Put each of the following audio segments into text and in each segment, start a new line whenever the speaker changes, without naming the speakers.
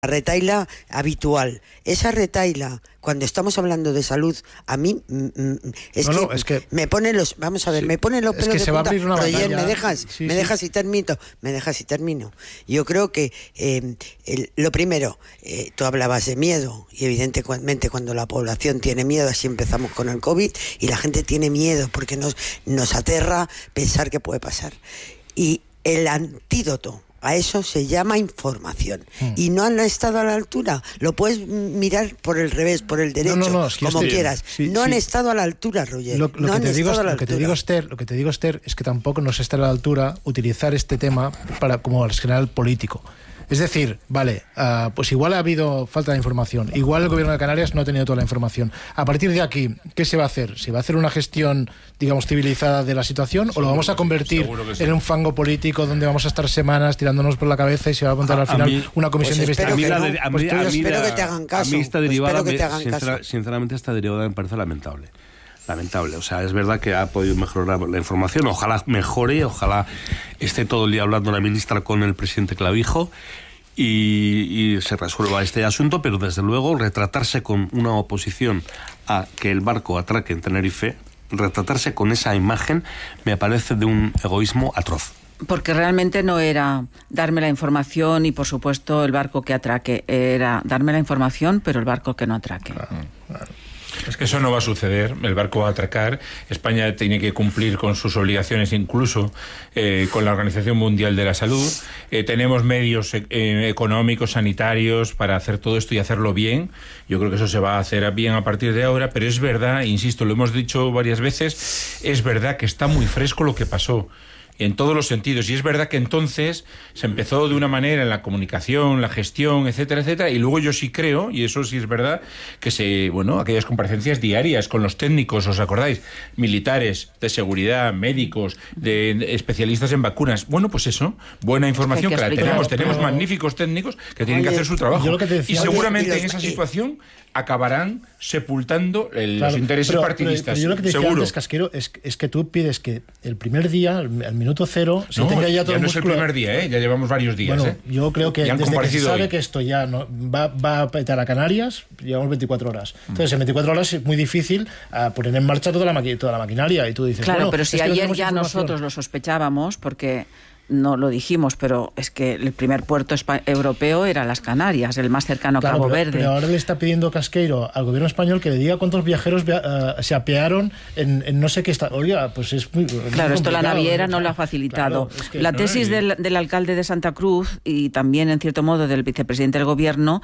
retaila habitual. Esa retaila, cuando estamos hablando de salud, a mí es que me pone los... Vamos a ver, sí, me pone los pelos de punta. Roger, ¿me dejas y termino? Yo creo que lo primero, tú hablabas de miedo, y evidentemente cuando la población tiene miedo, así empezamos con el COVID, y la gente tiene miedo porque nos aterra pensar que puede pasar. Y el antídoto a eso se llama información. Y no han estado a la altura. Lo puedes mirar por el revés, por el derecho, como quieras. No han estado a la altura, Roger. Lo que te digo, Esther, es que tampoco nos está a la altura utilizar este tema como arsenal político. Es decir, vale, pues igual ha habido falta de información, igual el gobierno de Canarias no ha tenido toda la información. A partir de aquí, ¿qué se va a hacer? ¿Se va a hacer una gestión, digamos, civilizada de la situación, o lo vamos a convertir en un fango político donde vamos a estar semanas tirándonos por la cabeza y se va a montar al final una comisión de investigación?
Espero que te hagan caso. A mí esta derivada, sinceramente, esta derivada me parece lamentable. O sea, es verdad que ha podido mejorar la información, ojalá mejore, ojalá esté todo el día hablando la ministra con el presidente Clavijo y se resuelva este asunto, pero desde luego retratarse con una oposición a que el barco atraque en Tenerife, retratarse con esa imagen me parece de un egoísmo atroz.
Porque realmente no era darme la información y, por supuesto, el barco que atraque. Era darme la información, pero el barco que no atraque.
Claro. Es que eso no va a suceder, el barco va a atracar, España tiene que cumplir con sus obligaciones, incluso con la Organización Mundial de la Salud. Tenemos medios económicos, sanitarios, para hacer todo esto y hacerlo bien. Yo creo que eso se va a hacer bien a partir de ahora, pero es verdad, insisto, lo hemos dicho varias veces, es verdad que está muy fresco lo que pasó, en todos los sentidos, y es verdad que entonces se empezó de una manera en la comunicación, la gestión, etcétera, etcétera, y luego yo sí creo, y eso sí es verdad, que aquellas comparecencias diarias con los técnicos, ¿os acordáis? Militares, de seguridad, médicos, de especialistas en vacunas, pues eso, buena información que la tenemos magníficos técnicos que tienen que hacer su trabajo, y seguramente en esa situación acabarán sepultando los intereses partidistas.
Pero yo lo que te decía antes, Casquero, es que tú pides que el primer día, al minuto cero, se tenga ya todo el músculo. No es el primer
día, ya llevamos varios días.
Bueno, yo creo que desde que se sabe que esto ya no va a petar a Canarias, llevamos 24 horas. Entonces, en 24 horas es muy difícil poner en marcha toda la maquinaria, y tú dices...
Claro, pero si ayer ya nosotros lo sospechábamos, porque... No lo dijimos, pero es que el primer puerto europeo era las Canarias, el más cercano a Cabo Verde.
Pero ahora le está pidiendo Casqueiro al gobierno español que le diga cuántos viajeros se apearon en no sé qué está. Oiga, pues es muy
claro, esto la naviera no lo ha facilitado. Claro, es que la tesis del alcalde de Santa Cruz y también, en cierto modo, del vicepresidente del gobierno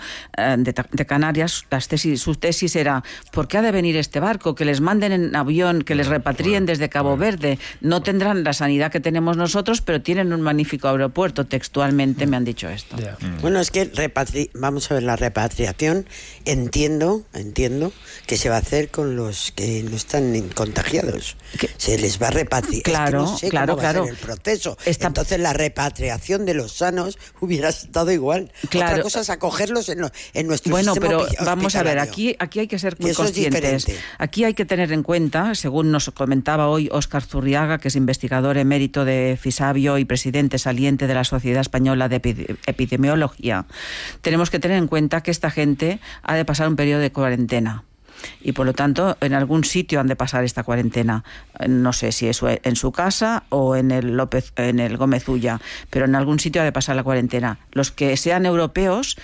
de Canarias, su tesis era: ¿por qué ha de venir este barco? Que les manden en avión, que les repatrien desde Cabo Verde. No tendrán la sanidad que tenemos nosotros, pero tienen un magnífico aeropuerto. Textualmente me han dicho esto.
Bueno, es que vamos a ver, la repatriación entiendo que se va a hacer con los que no están contagiados. Se les va a repatriar.
Claro,
es que no sé cómo va a ser el proceso. Entonces la repatriación de los sanos hubiera estado igual. Claro. Otra cosa es acogerlos en nuestro sistema
pero
hospitalario.
Vamos a ver, aquí hay que ser muy conscientes. Aquí hay que tener en cuenta, según nos comentaba hoy Óscar Zurriaga, que es investigador emérito de Fisabio y presidente saliente de la Sociedad Española de Epidemiología, tenemos que tener en cuenta que esta gente ha de pasar un periodo de cuarentena. Y por lo tanto, en algún sitio han de pasar esta cuarentena. No sé si es en su casa o en el Gómez Ulla, pero en algún sitio ha de pasar la cuarentena. Los que sean europeos,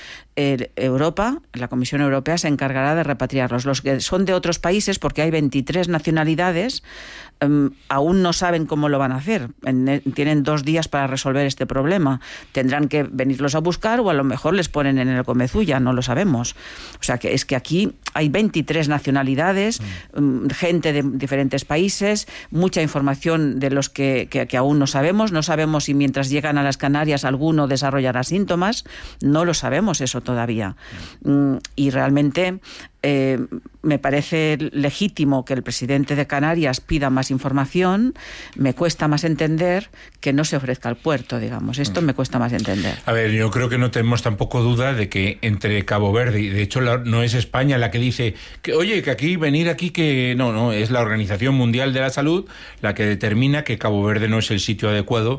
la Comisión Europea se encargará de repatriarlos. Los que son de otros países, porque hay 23 nacionalidades, aún no saben cómo lo van a hacer. Tienen 2 días para resolver este problema. Tendrán que venirlos a buscar, o a lo mejor les ponen en el Gómez Ulla, no lo sabemos. O sea, que es que aquí hay 23 nacionalidades, gente de diferentes países, mucha información de los que aún no sabemos. No sabemos si mientras llegan a las Canarias alguno desarrollará síntomas. No lo sabemos eso todavía. Y realmente me parece legítimo que el presidente de Canarias pida más información. Me cuesta más entender que no se ofrezca al puerto, digamos. Esto me cuesta más entender.
A ver, yo creo que no tenemos tampoco duda de que entre Cabo Verde, y de hecho no es España la que dice que, oye, que aquí, venir aquí, que no, es la Organización Mundial de la Salud la que determina que Cabo Verde no es el sitio adecuado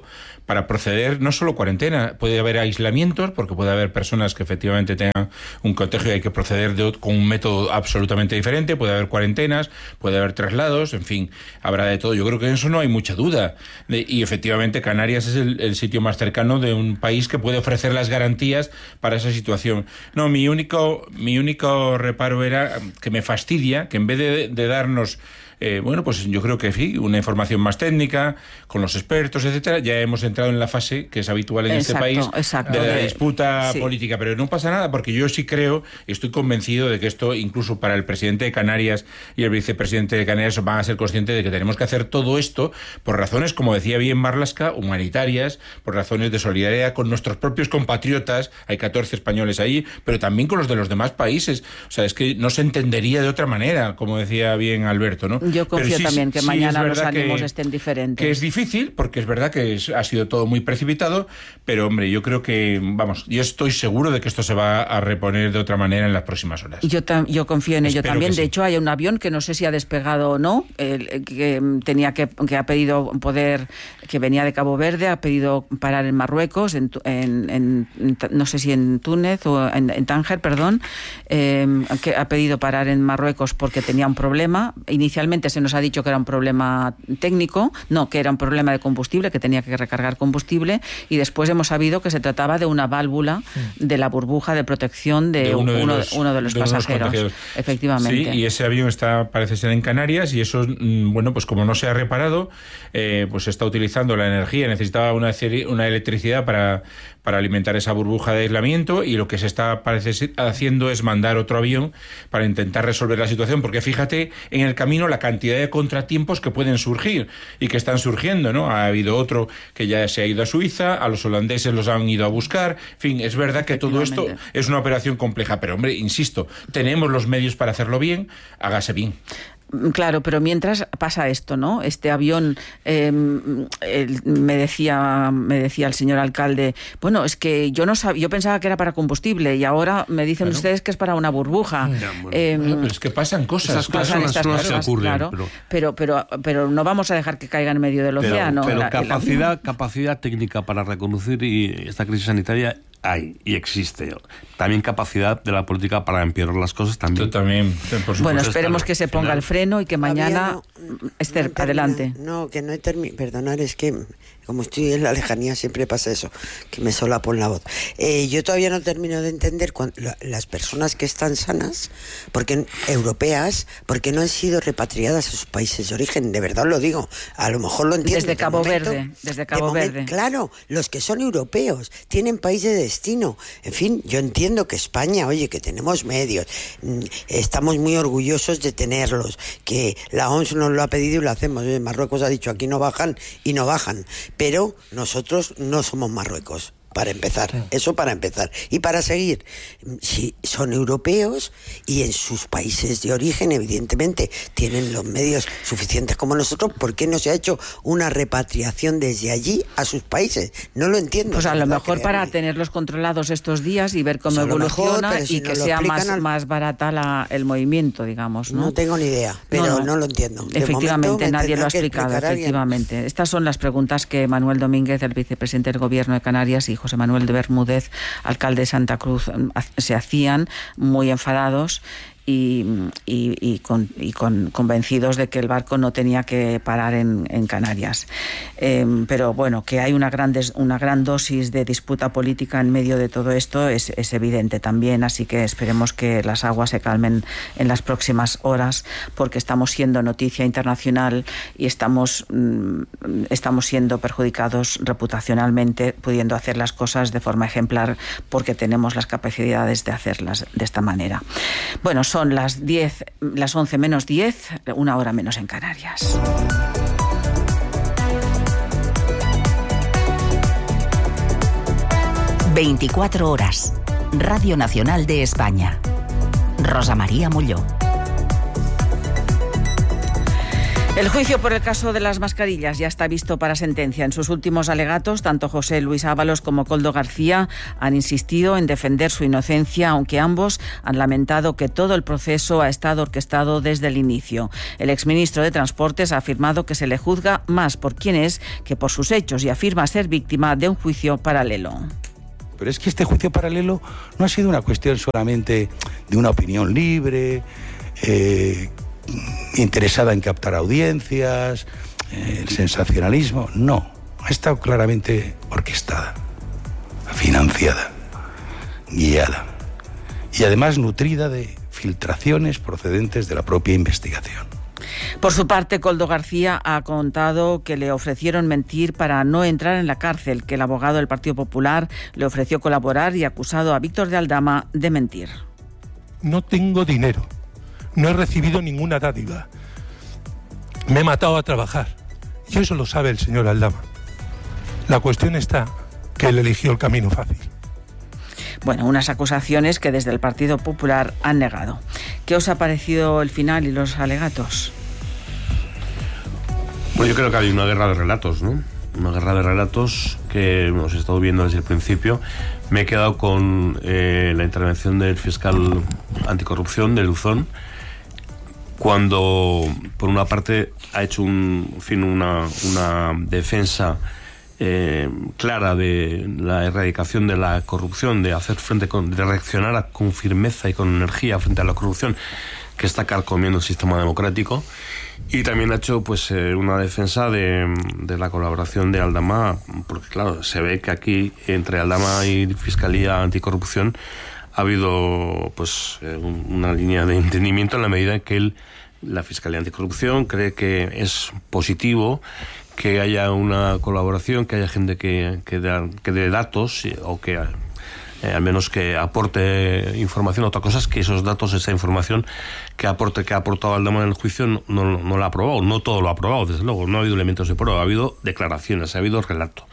para proceder no solo cuarentena, puede haber aislamientos, porque puede haber personas que efectivamente tengan un contagio y hay que proceder con un método absolutamente diferente, puede haber cuarentenas, puede haber traslados, en fin, habrá de todo. Yo creo que en eso no hay mucha duda. Y efectivamente Canarias es el sitio más cercano de un país que puede ofrecer las garantías para esa situación. No, mi único reparo era que me fastidia que en vez de darnos pues yo creo que sí, una información más técnica, con los expertos, etcétera, ya hemos entrado en la fase que es habitual en este país de la disputa política, pero no pasa nada, porque yo sí creo, y estoy convencido de que esto, incluso para el presidente de Canarias y el vicepresidente de Canarias, van a ser conscientes de que tenemos que hacer todo esto por razones, como decía bien Marlaska, humanitarias, por razones de solidaridad con nuestros propios compatriotas, hay 14 españoles ahí, pero también con los de los demás países. O sea, es que no se entendería de otra manera, como decía bien Alberto, ¿no?
Yo confío también que mañana los ánimos estén diferentes.
Que es difícil, porque es verdad que ha sido todo muy precipitado, pero hombre, yo creo que, yo estoy seguro de que esto se va a reponer de otra manera en las próximas horas.
Yo confío en ello también. De hecho, hay un avión que no sé si ha despegado o no, que ha pedido poder, que venía de Cabo Verde, ha pedido parar en Marruecos, no sé si en Túnez o en Tánger, perdón, que ha pedido parar en Marruecos porque tenía un problema. Inicialmente se nos ha dicho que era un problema técnico, no, que era un problema de combustible, que tenía que recargar combustible, y después hemos sabido que se trataba de una válvula de la burbuja de protección de uno de los pasajeros. Efectivamente.
Sí, y ese avión parece ser en Canarias, y eso, pues como no se ha reparado, pues se está utilizando la energía, necesitaba una electricidad para alimentar esa burbuja de aislamiento, y lo que se está haciendo es mandar otro avión para intentar resolver la situación, porque fíjate en el camino la cantidad de contratiempos que pueden surgir y que están surgiendo, ¿no? Ha habido otro que ya se ha ido a Suiza, a los holandeses los han ido a buscar, en fin, es verdad que todo esto es una operación compleja, pero hombre, insisto, tenemos los medios para hacerlo bien, hágase bien.
Claro, pero mientras pasa esto, ¿no? Este avión, me decía el señor alcalde, bueno, es que yo pensaba que era para combustible y ahora me dicen ustedes que es para una burbuja.
Pero es que pasan cosas.
Pasan estas cosas, claro, pero no vamos a dejar que caiga en medio del océano.
Pero capacidad técnica para reconducir esta crisis sanitaria hay y existe. También capacidad de la política para empeorar las cosas también.
Por supuesto.
Bueno, esperemos que se ponga el freno y que mañana... Esther, adelante.
No, que no he terminado. Perdonar, es que como estoy en la lejanía siempre pasa eso, que me solapo en la voz. Yo todavía no termino de entender las personas que están sanas, europeas, porque no han sido repatriadas a sus países de origen. De verdad lo digo. A lo mejor lo entiendo.
Desde Cabo Verde.
Claro, los que son europeos tienen país de destino. En fin, yo entiendo que España, oye, que tenemos medios, estamos muy orgullosos de tenerlos, que la OMS nos lo ha pedido y lo hacemos. Marruecos ha dicho aquí no bajan y no bajan, pero nosotros no somos Marruecos. Para empezar, eso para empezar. Y para seguir, si son europeos y en sus países de origen, evidentemente, tienen los medios suficientes como nosotros, ¿por qué no se ha hecho una repatriación desde allí a sus países? No lo entiendo.
Pues a lo mejor para tenerlos controlados estos días y ver cómo evoluciona y que sea más barata el movimiento, digamos, ¿no?
No tengo ni idea, pero no lo entiendo.
Efectivamente, nadie lo ha explicado, efectivamente. Estas son las preguntas que Manuel Domínguez, el vicepresidente del Gobierno de Canarias, y José Manuel de Bermúdez, alcalde de Santa Cruz, se hacían muy enfadados y convencidos de que el barco no tenía que parar en Canarias. Pero bueno, que hay una gran dosis de disputa política en medio de todo esto es evidente también, así que esperemos que las aguas se calmen en las próximas horas, porque estamos siendo noticia internacional y estamos siendo perjudicados reputacionalmente, pudiendo hacer las cosas de forma ejemplar porque tenemos las capacidades de hacerlas de esta manera. Bueno, son las 11 menos 10, una hora menos en Canarias.
...24 horas... Radio Nacional de España... Rosa María Molló.
El juicio por el caso de las mascarillas ya está visto para sentencia. En sus últimos alegatos, tanto José Luis Ábalos como Koldo García han insistido en defender su inocencia, aunque ambos han lamentado que todo el proceso ha estado orquestado desde el inicio. El exministro de Transportes ha afirmado que se le juzga más por quién es que por sus hechos y afirma ser víctima de un juicio paralelo.
Pero es que este juicio paralelo no ha sido una cuestión solamente de una opinión libre, interesada en captar audiencias, el sensacionalismo. No, ha estado claramente orquestada, financiada, guiada y además nutrida de filtraciones procedentes de la propia investigación.
Por su parte, Koldo García ha contado que le ofrecieron mentir para no entrar en la cárcel, que el abogado del Partido Popular le ofreció colaborar y acusado a Víctor de Aldama de mentir.
No tengo dinero. No he recibido ninguna dádiva. Me he matado a trabajar. Y eso lo sabe el señor Aldama. La cuestión está que él eligió el camino fácil.
Bueno, unas acusaciones que desde el Partido Popular han negado. ¿Qué os ha parecido el final y los alegatos?
Bueno, yo creo que hay una guerra de relatos, ¿no? Una guerra de relatos que hemos estado viendo desde el principio. Me he quedado con la intervención del fiscal anticorrupción de Luzón, cuando por una parte ha hecho una defensa clara de la erradicación de la corrupción, de hacer frente de reaccionar con firmeza y con energía frente a la corrupción que está carcomiendo el sistema democrático, y también ha hecho pues una defensa de la colaboración de Aldama, porque claro, se ve que aquí entre Aldama y Fiscalía Anticorrupción ha habido pues una línea de entendimiento en la medida en que la Fiscalía Anticorrupción cree que es positivo que haya una colaboración, que haya gente que dé datos o que al menos que aporte información. Otra cosa es que esos datos, esa información que ha aportado Aldama en el juicio no la ha aprobado. No todo lo ha aprobado, desde luego. No ha habido elementos de prueba, ha habido declaraciones, ha habido relato.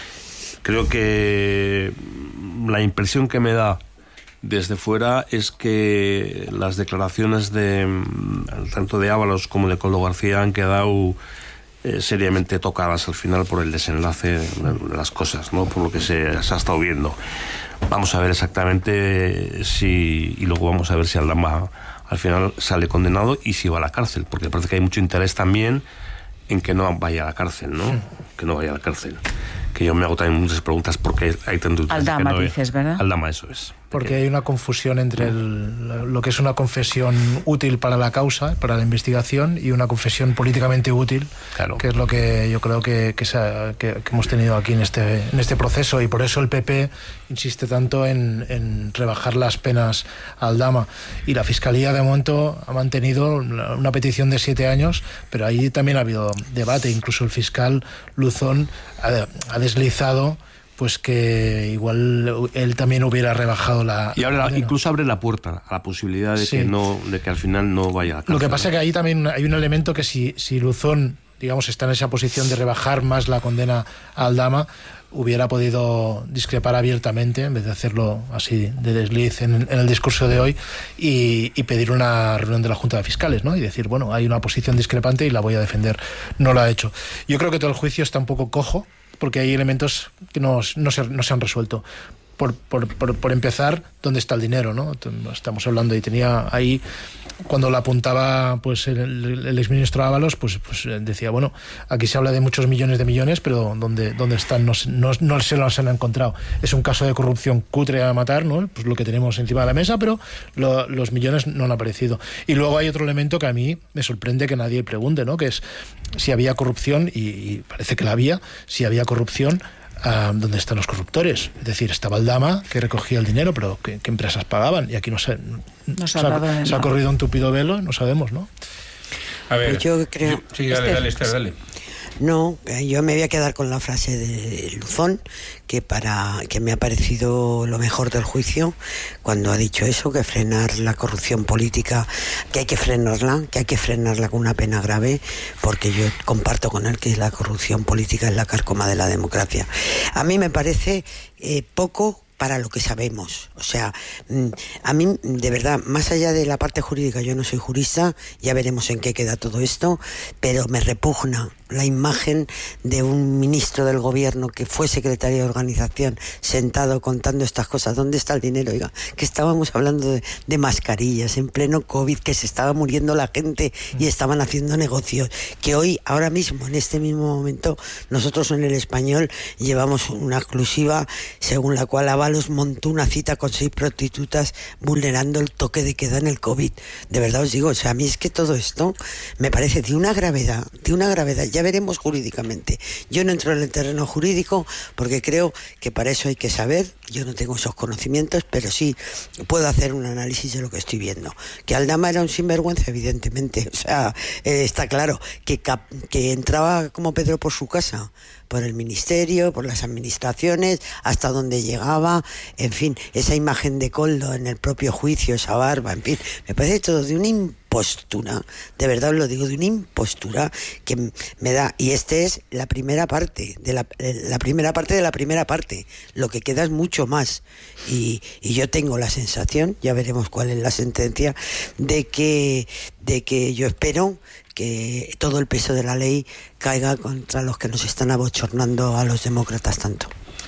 Creo que la impresión que me da desde fuera es que las declaraciones tanto de Ábalos como de Koldo García han quedado seriamente tocadas al final por el desenlace de las cosas, ¿no? Por lo que se ha estado viendo. Vamos a ver exactamente y luego vamos a ver si Aldama al final sale condenado y si va a la cárcel, porque parece que hay mucho interés también en que no vaya a la cárcel, ¿no? Que no vaya a la cárcel. Que yo me hago también muchas preguntas porque hay tanto interés.
Aldama, no dices, ¿verdad?
Aldama, eso es.
Porque hay una confusión entre lo que es una confesión útil para la causa, para la investigación, y una confesión políticamente útil, claro, que es lo que yo creo que hemos tenido aquí en este proceso, y por eso el PP insiste tanto en rebajar las penas a Aldama. Y la Fiscalía de momento ha mantenido una petición de 7 años, pero ahí también ha habido debate. Incluso el fiscal Luzón ha deslizado pues que igual él también hubiera rebajado la...
Y ahora incluso abre la puerta a la posibilidad de, sí, de que al final no vaya a la cárcel.
Lo que pasa es que ahí también hay un elemento que si Luzón, digamos, está en esa posición de rebajar más la condena a Aldama, hubiera podido discrepar abiertamente, en vez de hacerlo así de desliz en el discurso de hoy, y pedir una reunión de la Junta de Fiscales, ¿no? Y decir, bueno, hay una posición discrepante y la voy a defender. No lo ha hecho. Yo creo que todo el juicio está un poco cojo, porque hay elementos que no se han resuelto. Por empezar, ¿dónde está el dinero, no? Estamos hablando, y tenía ahí, cuando la apuntaba pues el exministro Ábalos, pues decía, bueno, aquí se habla de muchos millones de millones, pero ¿dónde están? No se los han encontrado. Es un caso de corrupción cutre a matar, ¿no? Pues lo que tenemos encima de la mesa, pero los millones no han aparecido. Y luego hay otro elemento que a mí me sorprende que nadie pregunte, ¿no? Que es si había corrupción, y parece que la había, si había corrupción, ¿dónde están los corruptores? Es decir, estaba Aldama, que recogía el dinero, pero ¿qué empresas pagaban? Y aquí se ha corrido un tupido velo, no sabemos, ¿no?
A ver,
pues yo creo...
Sí, dale.
No, yo me voy a quedar con la frase de Luzón, que me ha parecido lo mejor del juicio, cuando ha dicho eso, que frenar la corrupción política, que hay que frenarla con una pena grave, porque yo comparto con él que la corrupción política es la carcoma de la democracia. A mí me parece poco para lo que sabemos. O sea, a mí, de verdad, más allá de la parte jurídica, yo no soy jurista, ya veremos en qué queda todo esto, pero me repugna la imagen de un ministro del gobierno que fue secretario de organización sentado contando estas cosas. ¿Dónde está el dinero? Oiga, que estábamos hablando de mascarillas en pleno COVID, que se estaba muriendo la gente y estaban haciendo negocios, que hoy, ahora mismo, en este mismo momento, nosotros en El Español llevamos una exclusiva según la cual Ábalos montó una cita con 6 prostitutas vulnerando el toque de queda en el COVID. De verdad os digo, o sea, a mí es que todo esto me parece de una gravedad, ya veremos jurídicamente. Yo no entro en el terreno jurídico porque creo que para eso hay que saber, yo no tengo esos conocimientos, pero sí puedo hacer un análisis de lo que estoy viendo. Que Aldama era un sinvergüenza, evidentemente, o sea, está claro que entraba como Pedro por su casa, por el ministerio, por las administraciones, hasta donde llegaba, en fin, esa imagen de Koldo en el propio juicio, esa barba, en fin, me parece todo de una impostura, de verdad os lo digo, de una impostura que me da, y es la primera parte de la primera parte, lo que queda es mucho más, y yo tengo la sensación, ya veremos cuál es la sentencia, de que yo espero que todo el peso de la ley caiga contra los que nos están abochornando a los demócratas tanto.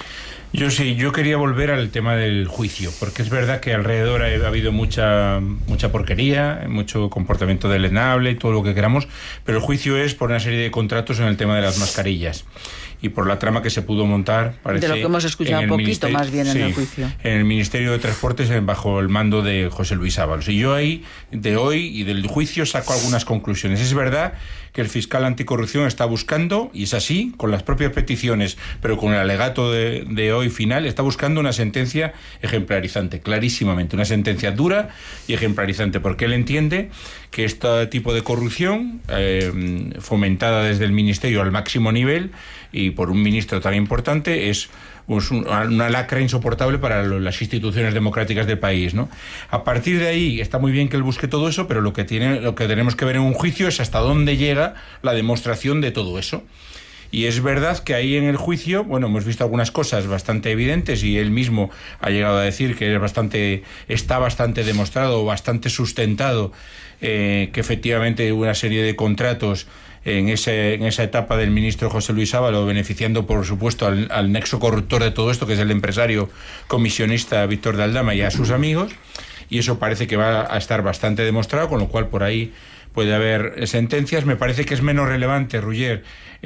Yo quería volver al tema del juicio, porque es verdad que alrededor ha habido mucha porquería, mucho comportamiento deleznable y todo lo que queramos, pero el juicio es por una serie de contratos en el tema de las mascarillas y por la trama que se pudo montar, parece,
de lo que hemos escuchado un poquito más bien en el juicio,
en el Ministerio de Transportes bajo el mando de José Luis Ábalos. Y yo ahí, de hoy y del juicio, saco algunas conclusiones. Es verdad que el fiscal anticorrupción está buscando, y es así, con las propias peticiones, pero con el alegato de hoy final, está buscando una sentencia ejemplarizante, clarísimamente, una sentencia dura y ejemplarizante, porque él entiende que este tipo de corrupción, fomentada desde el Ministerio al máximo nivel, y por un ministro tan importante, es una lacra insoportable para las instituciones democráticas del país, ¿no? A partir de ahí está muy bien que él busque todo eso, pero lo que tenemos que ver en un juicio es hasta dónde llega la demostración de todo eso. Y es verdad que ahí en el juicio, bueno, hemos visto algunas cosas bastante evidentes, y él mismo ha llegado a decir que está bastante demostrado, bastante sustentado, que efectivamente hubo una serie de contratos en esa etapa del ministro José Luis Ábalos, beneficiando por supuesto al nexo corruptor de todo esto, que es el empresario comisionista Víctor de Aldama, y a sus amigos, y eso parece que va a estar bastante demostrado, con lo cual por ahí puede haber sentencias. Me parece que es menos relevante, Ruller,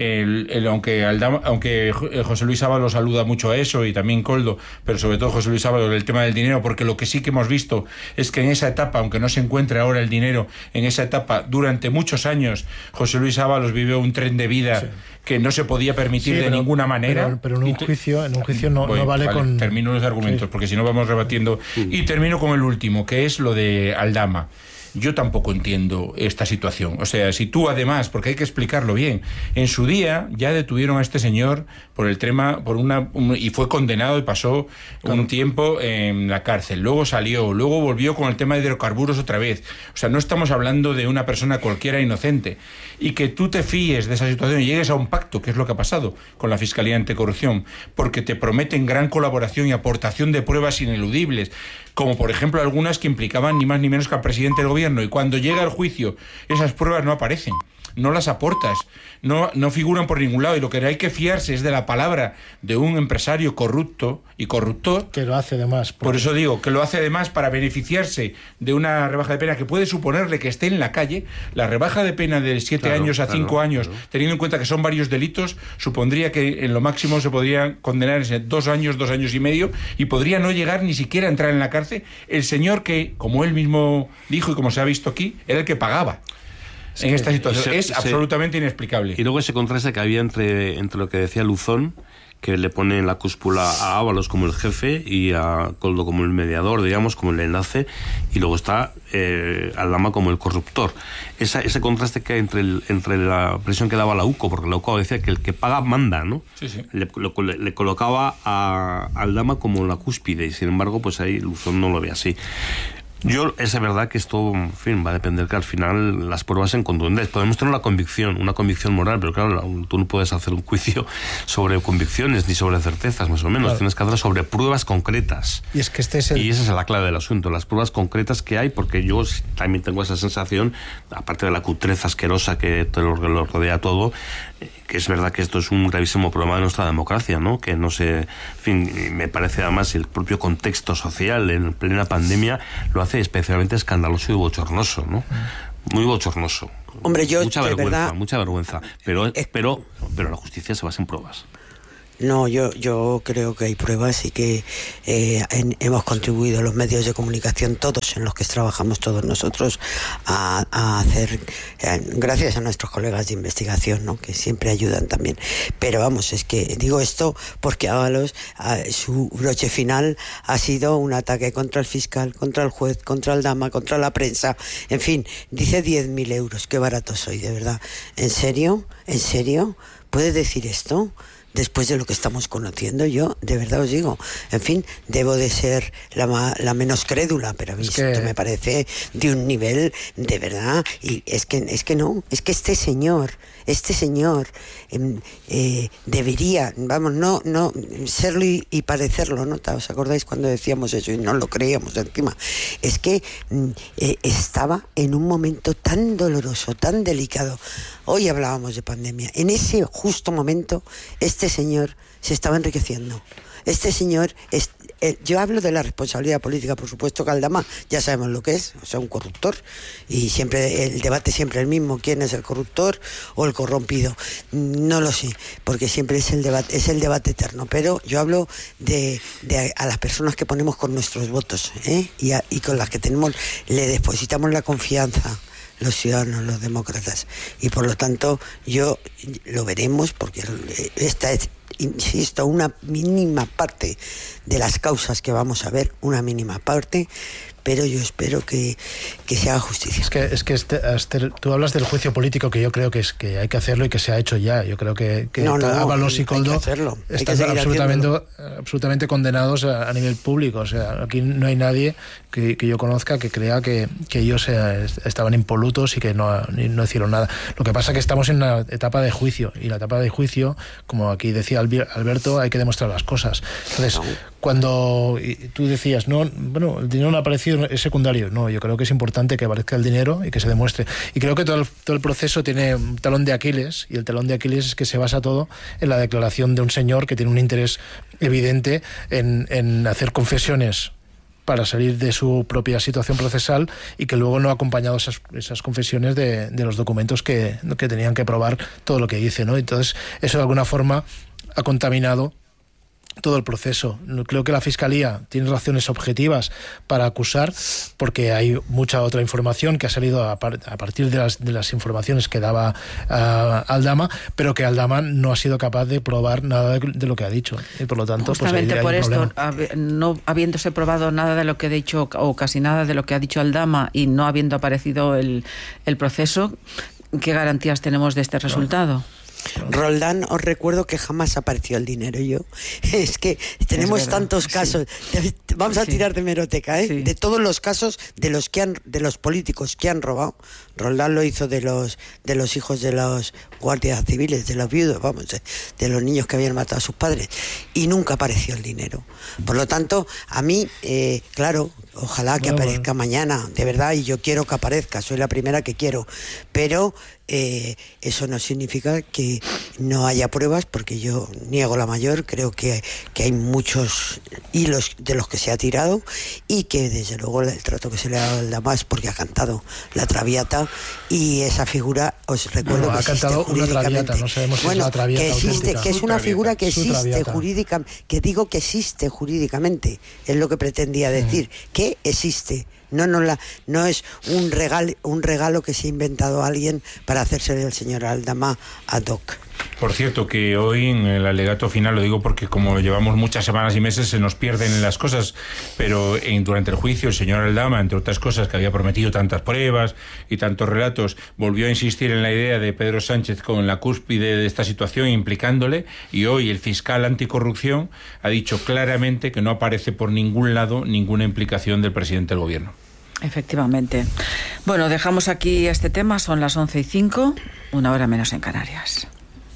aunque José Luis Ábalos aluda mucho a eso, y también Koldo, pero sobre todo José Luis Ábalos, el tema del dinero, porque lo que sí que hemos visto es que en esa etapa, aunque no se encuentre ahora el dinero, en esa etapa, durante muchos años, José Luis Ábalos vivió un tren de vida que no se podía permitir de ninguna manera.
Pero en un juicio no vale con...
Termino los argumentos, porque si no vamos rebatiendo. Y termino con el último, que es lo de Aldama. Yo tampoco entiendo esta situación. O sea, si tú además, porque hay que explicarlo bien, en su día ya detuvieron a este señor por el tema, y fue condenado y pasó un tiempo en la cárcel. Luego salió, luego volvió con el tema de hidrocarburos otra vez. O sea, no estamos hablando de una persona cualquiera inocente. Y que tú te fíes de esa situación y llegues a un pacto, que es lo que ha pasado con la Fiscalía Anticorrupción, porque te prometen gran colaboración y aportación de pruebas ineludibles, como por ejemplo algunas que implicaban ni más ni menos que al presidente del gobierno, y cuando llega el juicio esas pruebas no aparecen, no las aportas, no figuran por ningún lado, y lo que hay que fiarse es de la palabra de un empresario corrupto y corruptor,
que lo hace además.
Por eso digo, que lo hace además para beneficiarse de una rebaja de pena que puede suponerle que esté en la calle. La rebaja de pena de 7 años a 5 años, teniendo en cuenta que son varios delitos, supondría que en lo máximo se podría condenar en 2 años, 2 años y medio, y podría no llegar ni siquiera a entrar en la cárcel el señor que, como él mismo dijo y como se ha visto aquí, era el que pagaba. En esta situación es absolutamente inexplicable.
Y luego ese contraste que había entre lo que decía Luzón, que le pone en la cúspula a Ábalos como el jefe y a Koldo como el mediador, digamos, como el enlace, y luego está Aldama como el corruptor. Ese contraste que hay entre la presión que daba la UCO, porque la UCO decía que el que paga manda, ¿no?
Sí.
Le colocaba a Aldama como la cúspide, y sin embargo, pues ahí Luzón no lo ve así. Es verdad que esto, en fin, va a depender que al final las pruebas sean contundentes. Podemos tener una convicción moral, pero claro, tú no puedes hacer un juicio sobre convicciones ni sobre certezas, más o menos. Claro. Tienes que hacer sobre pruebas concretas.
Y es que
y esa es la clave del asunto, las pruebas concretas que hay, porque yo también tengo esa sensación, aparte de la cutreza asquerosa que lo rodea todo, que es verdad que esto es un gravísimo problema de nuestra democracia, ¿no? Que no sé, en fin, me parece además el propio contexto social en plena pandemia lo hace especialmente escandaloso y bochornoso, ¿no? Muy bochornoso.
Hombre,
mucha vergüenza, pero la justicia se basa en pruebas.
No, yo creo que hay pruebas y que hemos contribuido los medios de comunicación, todos en los que trabajamos todos nosotros, a hacer, gracias a nuestros colegas de investigación, ¿no? Que siempre ayudan también. Pero vamos, es que digo esto porque Ábalos, su broche final ha sido un ataque contra el fiscal, contra el juez, contra el Aldama, contra la prensa, en fin, dice 10.000 euros, qué barato soy, de verdad. ¿En serio? ¿Puede decir esto? Después de lo que estamos conociendo, yo de verdad os digo, en fin, debo de ser la menos crédula, pero a mí esto me parece de un nivel de verdad, y es que este señor debería, vamos, no serlo y parecerlo, ¿no? ¿Os acordáis cuando decíamos eso y no lo creíamos encima? Es que estaba en un momento tan doloroso, tan delicado. Hoy hablábamos de pandemia. En ese justo momento, este señor se estaba enriqueciendo. Este señor, yo hablo de la responsabilidad política, por supuesto que Aldama ya sabemos lo que es, o sea, un corruptor, y siempre el debate siempre el mismo, quién es el corruptor o el corrompido. No lo sé, porque siempre es el debate eterno, pero yo hablo de a las personas que ponemos con nuestros votos, y con las que le depositamos la confianza, los ciudadanos, los demócratas, y por lo tanto lo veremos, porque esta es, insisto, una mínima parte de las causas que vamos a ver, una mínima parte, pero yo espero que se haga justicia.
Es que Esther, tú hablas del juicio político, que yo creo que hay que hacerlo y que se ha hecho ya. Yo creo que Ábalos y Koldo están absolutamente condenados a nivel público. O sea, aquí no hay nadie que yo conozca que crea que ellos estaban impolutos y que no hicieron nada. Lo que pasa es que estamos en una etapa de juicio, y la etapa de juicio, como aquí decía Alberto, hay que demostrar las cosas. Entonces, cuando tú decías, el dinero no ha aparecido, es secundario. No, yo creo que es importante que aparezca el dinero y que se demuestre. Y creo que todo el proceso tiene un talón de Aquiles, y el talón de Aquiles es que se basa todo en la declaración de un señor que tiene un interés evidente en hacer confesiones para salir de su propia situación procesal, y que luego no ha acompañado esas confesiones de los documentos que tenían que probar todo lo que dice, ¿no? Entonces, eso de alguna forma ha contaminado todo el proceso. Creo que la Fiscalía tiene razones objetivas para acusar, porque hay mucha otra información que ha salido a partir de las informaciones que daba Aldama, pero que Aldama no ha sido capaz de probar nada de lo que ha dicho, y por lo tanto
justamente por esto, no habiéndose probado nada de lo que ha dicho, o casi nada de lo que ha dicho Aldama, y no habiendo aparecido el proceso, ¿qué garantías tenemos de este resultado?
Roldán, os recuerdo que jamás apareció el dinero. Es que tenemos tantos casos, vamos a tirar de hemeroteca, sí. De todos los casos de los políticos que han robado. Roldán lo hizo de los hijos de los guardias civiles, de los viudos, de los niños que habían matado a sus padres, y nunca apareció el dinero. Por lo tanto, a mí, claro, ojalá que aparezca mañana, de verdad, y yo quiero que aparezca, soy la primera que quiero, pero eso no significa que no haya pruebas, porque yo niego la mayor. Creo que hay muchos hilos de los que se ha tirado, y que desde luego el trato que se le ha dado al Damas, porque ha cantado la Traviata, y esa figura, os recuerdo que existe jurídicamente.
No sabemos si es la Traviata
que existe, que es una figura que existe jurídicamente, que digo que existe jurídicamente, es lo que pretendía decir, que existe. No es un regalo que se ha inventado alguien para hacerse del señor Aldama ad hoc.
Por cierto, que hoy en el alegato final, lo digo porque como llevamos muchas semanas y meses, se nos pierden las cosas, pero durante el juicio el señor Aldama, entre otras cosas, que había prometido tantas pruebas y tantos relatos, volvió a insistir en la idea de Pedro Sánchez con la cúspide de esta situación, implicándole, y hoy el fiscal anticorrupción ha dicho claramente que no aparece por ningún lado ninguna implicación del presidente del gobierno.
Efectivamente. Bueno, dejamos aquí este tema, son las 11:05, 1 menos en Canarias.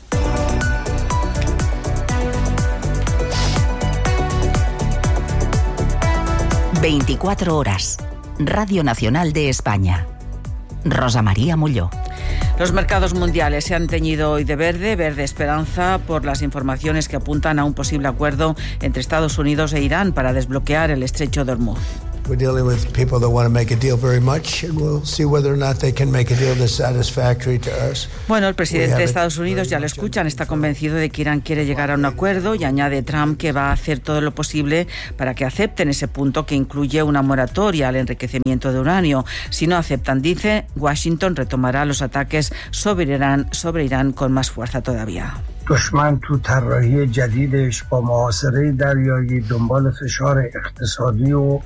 ...24 Radio Nacional de España. Rosa María Molló.
Los mercados mundiales se han teñido hoy de verde esperanza por las informaciones que apuntan a un posible acuerdo entre Estados Unidos e Irán para desbloquear el estrecho de Hormuz.
We're dealing with people that want to make a deal very much, and we'll see whether or not they can make a deal that's satisfactory to us.
Bueno, el presidente de Estados Unidos, ya lo escuchan, está convencido de que Irán quiere llegar a un acuerdo y añade Trump que va a hacer todo lo posible para que acepten ese punto que incluye una moratoria al enriquecimiento de uranio. Si no aceptan, dice, Washington retomará los ataques sobre Irán con más fuerza todavía.
دشمن تو طراحی جدیدش با محاصره دریایی دنبال فشار اقتصادی و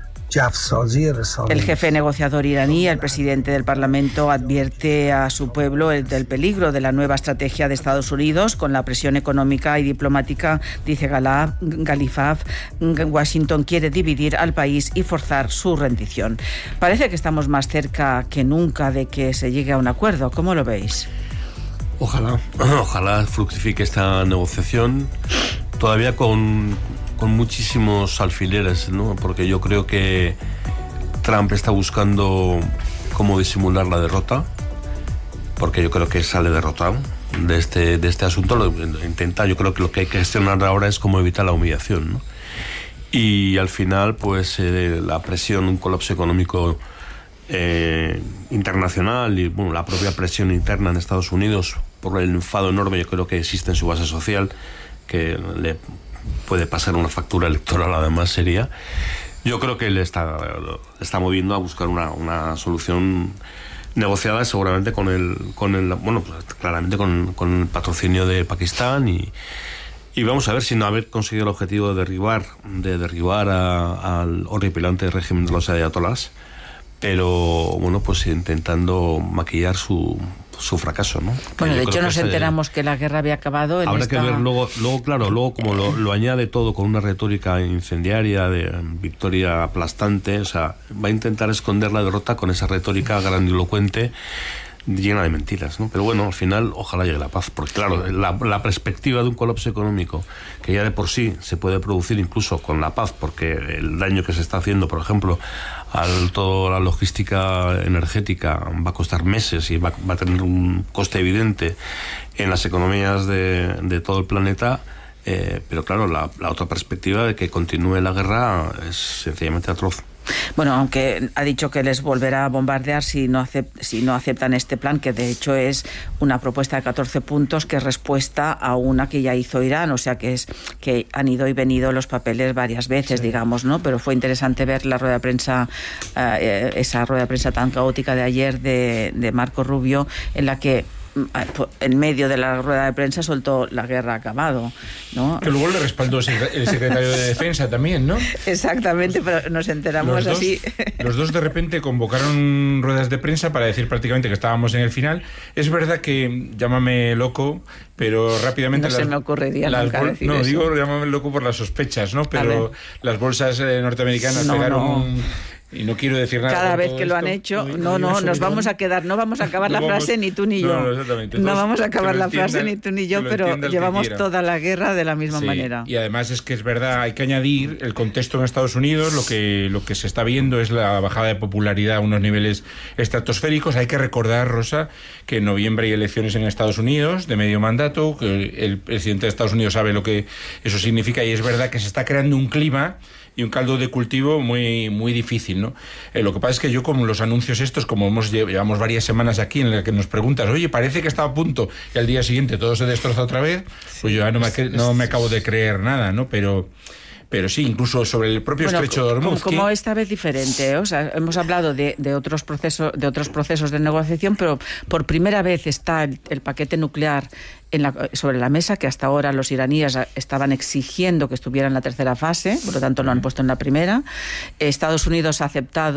El jefe negociador iraní, el presidente del Parlamento, advierte a su pueblo del peligro de la nueva estrategia de Estados Unidos con la presión económica y diplomática, dice Galifaf. Washington quiere dividir al país y forzar su rendición. Parece que estamos más cerca que nunca de que se llegue a un acuerdo. ¿Cómo lo veis?
Ojalá fructifique esta negociación, todavía con muchísimos alfileres, ¿no? Porque yo creo que Trump está buscando cómo disimular la derrota, porque yo creo que sale derrotado de este asunto. Lo intenta. Yo creo que lo que hay que gestionar ahora es cómo evitar la humillación, ¿no? Y al final, pues la presión, un colapso económico internacional y bueno, la propia presión interna en Estados Unidos por el enfado enorme, yo creo que existe en su base social, que le puede pasar una factura electoral además seria. Yo creo que le está moviendo a buscar una solución negociada, seguramente con el claramente con el patrocinio de Pakistán y vamos a ver si no haber conseguido el objetivo de derribar al horripilante régimen de los ayatolás, pero bueno, pues intentando maquillar su fracaso, ¿no?
Bueno, de hecho nos enteramos que la guerra había acabado.
Habrá que ver luego como lo añade todo con una retórica incendiaria de victoria aplastante, o sea, va a intentar esconder la derrota con esa retórica grandilocuente llena de mentiras, ¿no? Pero bueno, al final ojalá llegue la paz, porque claro, la perspectiva de un colapso económico que ya de por sí se puede producir incluso con la paz, porque el daño que se está haciendo, por ejemplo, a toda la logística energética va a costar meses y va a tener un coste evidente en las economías de todo el planeta. Pero claro, la otra perspectiva de que continúe la guerra es sencillamente atroz.
Bueno, aunque ha dicho que les volverá a bombardear si no aceptan este plan, que de hecho es una propuesta de 14 puntos que es respuesta a una que ya hizo Irán, o sea que han ido y venido los papeles varias veces, sí, digamos, ¿no? Pero fue interesante ver la rueda de prensa, esa rueda de prensa tan caótica de ayer de Marco Rubio, en la que en medio de la rueda de prensa soltó la guerra ha acabado, ¿no?
Que luego le respaldó el secretario de Defensa también, ¿no?
Exactamente, pero nos enteramos así.
Los dos de repente convocaron ruedas de prensa para decir prácticamente que estábamos en el final. Es verdad que, llámame loco, pero rápidamente...
No se me ocurriría nunca decir eso.
No, digo llámame loco por las sospechas, ¿no? Pero las bolsas norteamericanas pegaron... Y no quiero decir nada.
Cada vez que lo han hecho, no vamos a acabar la frase ni tú ni yo.
No, exactamente.
No vamos a acabar la frase ni tú ni yo, pero llevamos toda la guerra de la misma manera.
Y además es que es verdad, hay que añadir el contexto en Estados Unidos, lo que se está viendo es la bajada de popularidad a unos niveles estratosféricos. Hay que recordar, Rosa, que en noviembre hay elecciones en Estados Unidos de medio mandato, que el presidente de Estados Unidos sabe lo que eso significa, y es verdad que se está creando un clima y un caldo de cultivo muy, muy difícil, ¿no? Lo que pasa es que yo, con los anuncios estos, como llevamos varias semanas aquí en las que nos preguntas, oye, parece que está a punto, y al día siguiente todo se destroza otra vez, pues yo ya no me acabo de creer nada, ¿no? Pero sí, incluso sobre el propio estrecho de Hormuz.
Como esta vez diferente, o sea, hemos hablado de otros procesos de negociación, pero por primera vez está el paquete nuclear sobre la mesa, que hasta ahora los iraníes estaban exigiendo que estuviera en la tercera fase, por lo tanto lo han puesto en la primera. Estados Unidos acepta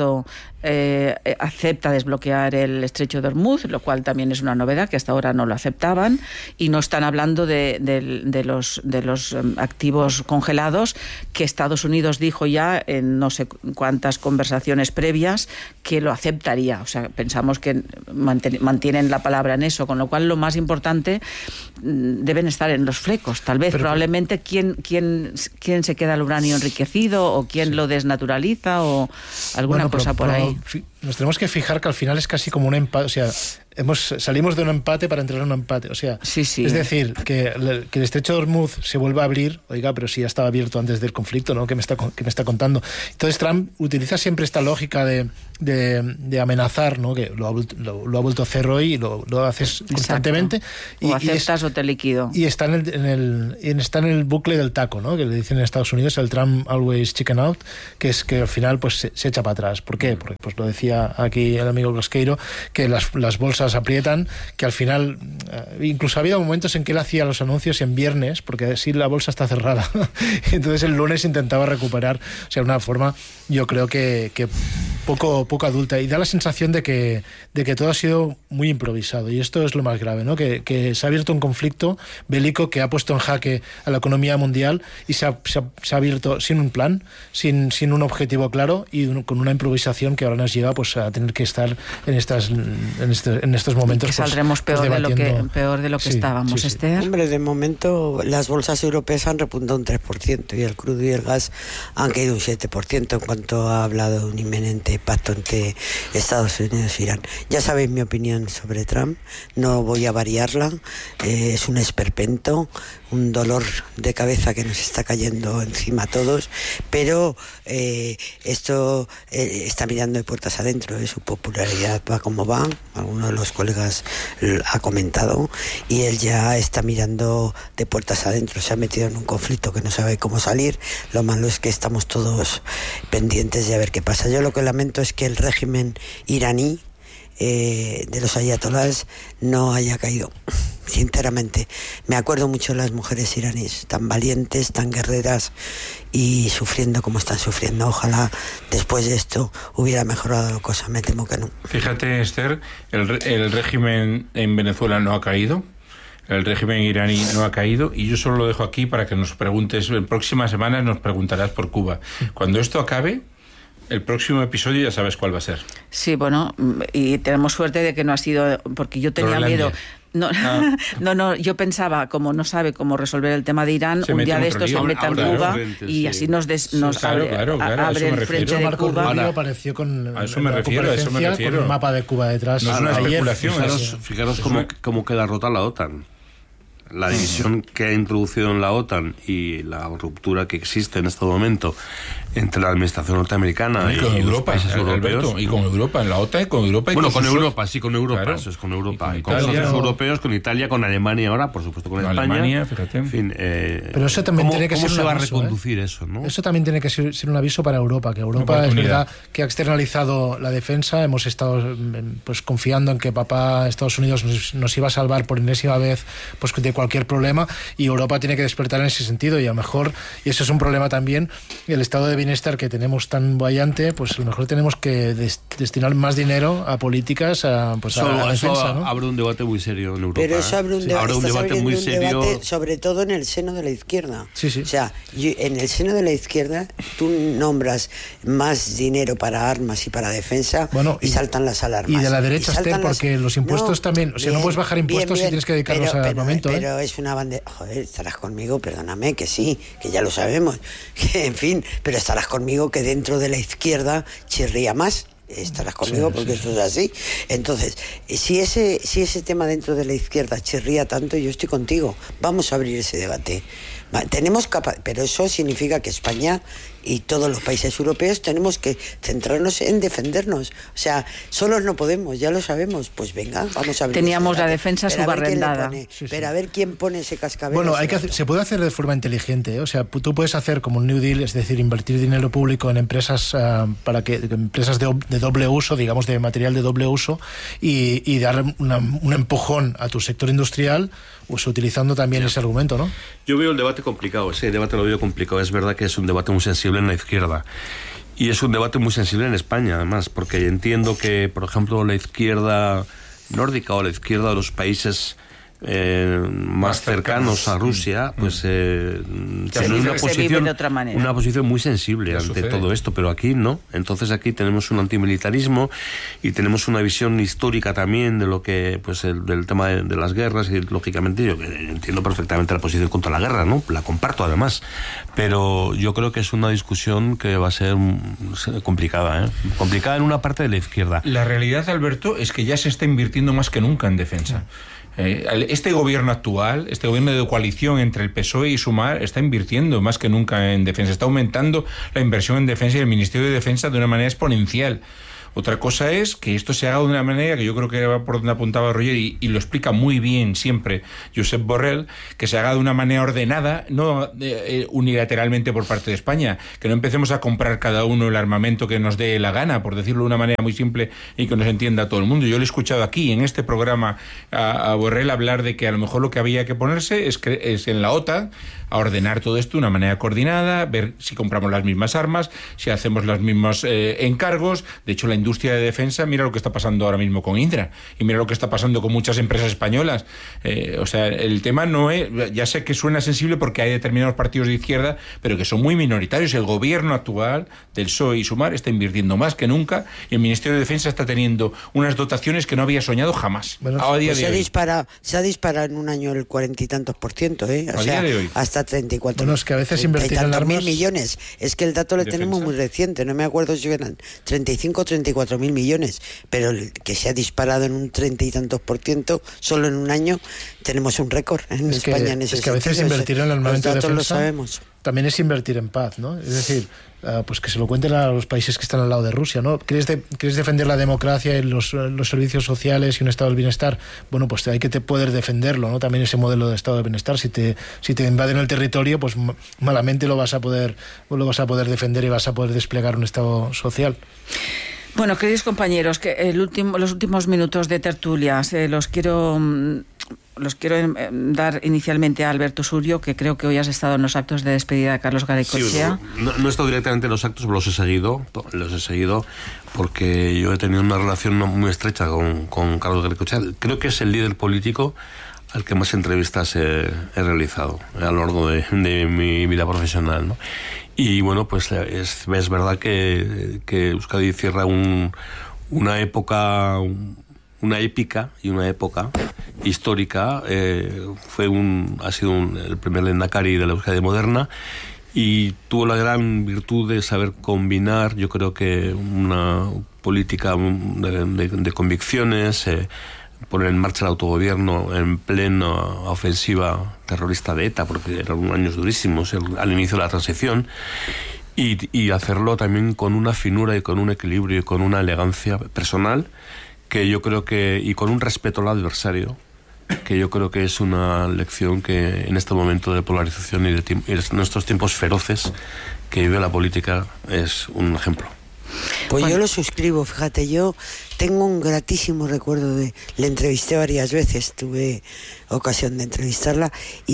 desbloquear el estrecho de Hormuz, lo cual también es una novedad, que hasta ahora no lo aceptaban, y no están hablando de los activos congelados, que Estados Unidos dijo ya en no sé cuántas conversaciones previas que lo aceptaría. O sea, pensamos que mantienen la palabra en eso, con lo cual lo más importante deben estar en los flecos. Tal vez, probablemente, quién se queda el uranio enriquecido o quién lo desnaturaliza o alguna cosa por ahí.
Nos tenemos que fijar que al final es casi como un empate, o sea, salimos de un empate para entrar en un empate, o sea, es decir, que el estrecho de Hormuz se vuelva a abrir, oiga, pero si ya estaba abierto antes del conflicto, ¿no? ¿Qué me está contando? Entonces Trump utiliza siempre esta lógica de amenazar, ¿no? Que lo ha vuelto a hacer hoy y lo haces constantemente.
O aceptas o te liquido.
Y está en el bucle del taco, ¿no? Que le dicen en Estados Unidos, el Trump always chicken out, que es que al final pues se echa para atrás. ¿Por qué? Porque pues lo decía aquí el amigo Cosqueiro, que las bolsas aprietan, que al final incluso ha habido momentos en que él hacía los anuncios en viernes, porque así la bolsa está cerrada. Entonces el lunes intentaba recuperar, o sea, una forma, yo creo que poco adulta, y da la sensación de que todo ha sido muy improvisado, y esto es lo más grave, ¿no? Que se ha abierto un conflicto bélico que ha puesto en jaque a la economía mundial y se ha abierto sin un plan, sin un objetivo claro y con una improvisación que ahora nos lleva pues a tener que estar en estos momentos.
Que saldremos peor de lo que estábamos, sí. Esther.
Hombre, de momento las bolsas europeas han repuntado un 3% y el crudo y el gas han caído un 7% en cuanto ha hablado de un inminente pacto entre Estados Unidos e Irán. Ya sabéis mi opinión sobre Trump, no voy a variarla, es un esperpento, un dolor de cabeza que nos está cayendo encima a todos, pero esto está mirando de puertas adentro, su popularidad va como va, alguno de los colegas ha comentado, y él ya está mirando de puertas adentro, se ha metido en un conflicto que no sabe cómo salir. Lo malo es que estamos todos pendientes de a ver qué pasa. Yo lo que lamento es que el régimen iraní de los ayatolás no haya caído. Sinceramente, me acuerdo mucho de las mujeres iraníes, tan valientes, tan guerreras y sufriendo como están sufriendo. Ojalá después de esto hubiera mejorado la cosa, me temo que no.
Fíjate, Esther, el régimen en Venezuela no ha caído, el régimen iraní no ha caído, y yo solo lo dejo aquí para que nos preguntes, en próximas semanas nos preguntarás por Cuba. Cuando esto acabe, el próximo episodio ya sabes cuál va a ser.
Sí, bueno, y tenemos suerte de que no ha sido, porque yo tenía miedo. No, yo pensaba, como no sabe cómo resolver el tema de Irán, un día de estos se meta en Cuba y así nos abre el frente de
Marco
Cuba.
Rubio apareció con
a eso me refiero.
Con un mapa de Cuba detrás.
No es una especulación.
Fijaros cómo queda rota la OTAN. La división que ha introducido en la OTAN y la ruptura que existe en este momento entre la administración norteamericana y
con Europa,
los países europeos.
Alberto, y con Europa, en la OTAN y con Europa.
Bueno, con Europa, sí, con Europa, claro. Eso es con Europa. Con socios europeos, con Italia, con Alemania ahora, por supuesto con España.
Alemania, fíjate.
En fin,
pero eso también tiene que ser un aviso.
¿Cómo se va a reconducir eso, no?
Eso también tiene que ser un aviso para Europa, que Europa es verdad que ha externalizado la defensa. Hemos estado pues confiando en que papá Estados Unidos nos iba a salvar por enésima vez pues de cualquier problema, y Europa tiene que despertar en ese sentido, y a lo mejor, y eso es un problema también, el estado de bienestar que tenemos tan boyante, pues a lo mejor tenemos que destinar más dinero a políticas, a la defensa, ¿no?
Abre un debate muy serio en Europa.
Pero eso abre un debate muy serio, sobre todo en el seno de la izquierda.
Sí.
O sea, en el seno de la izquierda tú nombras más dinero para armas y para defensa, y saltan las alarmas.
Y de la derecha, Esther, porque los impuestos también, o sea, no puedes bajar impuestos si tienes que dedicarlos al armamento.
Pero es una bandera. Joder, estarás conmigo, perdóname, que sí, que ya lo sabemos, que en fin, pero estarás conmigo que dentro de la izquierda chirría más. Estarás conmigo porque esto es así. Entonces, si ese tema dentro de la izquierda chirría tanto, yo estoy contigo. Vamos a abrir ese debate. Tenemos pero eso significa que España y todos los países europeos tenemos que centrarnos en defendernos. O sea, solos no podemos, ya lo sabemos. Pues venga, vamos a ver.
Teníamos la defensa subarrendada.
Pero a ver quién pone ese cascabel.
Bueno, se puede hacer de forma inteligente, ¿eh? O sea, tú puedes hacer como un New Deal, es decir, invertir dinero público en empresas empresas de doble uso, digamos, de material de doble uso, y dar un empujón a tu sector industrial, pues utilizando también ese argumento, ¿no?
Yo veo el debate complicado, ese debate lo veo complicado. Es verdad que es un debate muy sensible en la izquierda. Y es un debate muy sensible en España, además, porque entiendo que, por ejemplo, la izquierda nórdica o la izquierda de los países más cercanos a Rusia, pues tienen una posición muy sensible ante todo esto, pero aquí no. Entonces aquí tenemos un antimilitarismo y tenemos una visión histórica también de lo que, pues, del tema de las guerras, y lógicamente yo entiendo perfectamente la posición contra la guerra, ¿no? La comparto además, pero yo creo que es una discusión que va a ser complicada, complicada en una parte de la izquierda.
La realidad, Alberto, es que ya se está invirtiendo más que nunca en defensa. Este gobierno actual, este gobierno de coalición entre el PSOE y Sumar, está invirtiendo más que nunca en defensa. Está aumentando la inversión en defensa y el Ministerio de Defensa de una manera exponencial. Otra cosa es que esto se haga de una manera que yo creo que va por donde apuntaba Roger, y lo explica muy bien siempre Josep Borrell, que se haga de una manera ordenada, no unilateralmente por parte de España, que no empecemos a comprar cada uno el armamento que nos dé la gana, por decirlo de una manera muy simple y que nos entienda todo el mundo. Yo le he escuchado aquí en este programa a Borrell hablar de que a lo mejor lo que había que ponerse es en la OTAN a ordenar todo esto de una manera coordinada, ver si compramos las mismas armas, si hacemos los mismos encargos. De hecho, la industria de defensa, mira lo que está pasando ahora mismo con Indra, y mira lo que está pasando con muchas empresas españolas. O sea, el tema no es, ya sé que suena sensible porque hay determinados partidos de izquierda, pero que son muy minoritarios. El gobierno actual del PSOE y Sumar está invirtiendo más que nunca, y el Ministerio de Defensa está teniendo unas dotaciones que no había soñado jamás.
Bueno, pues se ha disparado en un año el 40 y tantos %, O sea,
día de hoy.
Hasta 34.
Bueno, es que a veces invertir en armas...
mil millones. Es que el dato lo tenemos muy reciente, no me acuerdo si eran 35 o 34.000 millones, pero que se ha disparado en un 30 y tantos % solo en un año. Tenemos un récord en España en ese sentido.
Es que a veces invertir en el armamento de defensa
lo sabemos.
También es invertir en paz, ¿no? Es decir, pues que se lo cuenten a los países que están al lado de Rusia, ¿no? ¿Quieres defender la democracia y los servicios sociales y un estado del bienestar? Bueno, pues hay que poder defenderlo, ¿no? También ese modelo de estado del bienestar. Si te invaden el territorio, pues malamente lo vas a poder defender y vas a poder desplegar un estado social.
Bueno, queridos compañeros, que los últimos minutos de tertulia los quiero dar inicialmente a Alberto Surio, que creo que hoy has estado en los actos de despedida de Carlos Garaikoetxea.
Sí, no he estado directamente en los actos, pero los he seguido porque yo he tenido una relación muy estrecha con Carlos Garaikoetxea. Creo que es el líder político al que más entrevistas he realizado a lo largo de mi vida profesional, ¿no? Y bueno, pues es verdad que Euskadi cierra una época, una épica y una época histórica. Ha sido el primer lehendakari de la Euskadi moderna, y tuvo la gran virtud de saber combinar, yo creo que una política de convicciones, poner en marcha el autogobierno en plena ofensiva terrorista de ETA, porque eran años durísimos al inicio de la transición, y hacerlo también con una finura y con un equilibrio y con una elegancia personal, que yo creo y con un respeto al adversario, que yo creo que es una lección que en este momento de polarización y en estos tiempos feroces que vive la política es un ejemplo.
Pues yo lo suscribo, fíjate, yo tengo un gratísimo recuerdo le entrevisté varias veces, tuve ocasión de entrevistarle,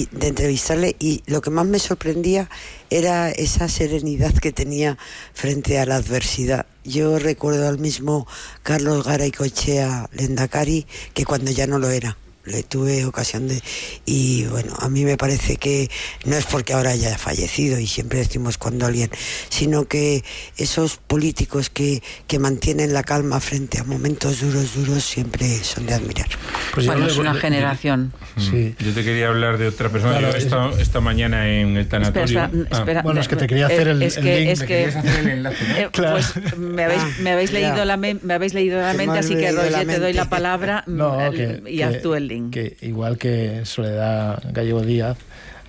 y lo que más me sorprendía era esa serenidad que tenía frente a la adversidad. Yo recuerdo al mismo Carlos Garaikoetxea lehendakari, que cuando ya no lo era, le tuve ocasión y bueno, a mí me parece que no es porque ahora haya fallecido, y siempre decimos cuando alguien, sino que esos políticos que mantienen la calma frente a momentos duros siempre son de admirar.
Pues bueno, es una generación.
Sí. Yo te quería hablar de otra persona. Claro, yo esta mañana en el tanatorio.
Espera, bueno, es que te quería hacer el link.
Es que hacer el enlace, ¿no? Claro. Pues me habéis leído la mente, así que Roger, te doy la palabra y haz tú el link.
Que igual que Soledad Gallego Díaz,